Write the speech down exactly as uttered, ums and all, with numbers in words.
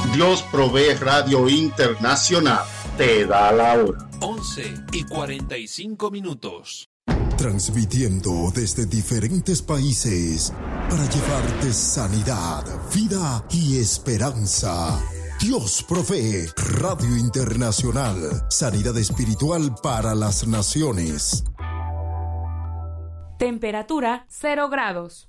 Dios Provee Radio Internacional te da la hora. once y cuarenta y cinco minutos. Transmitiendo desde diferentes países para llevarte sanidad, vida y esperanza. Dios Provee Radio Internacional. Sanidad espiritual para las naciones. Temperatura cero grados.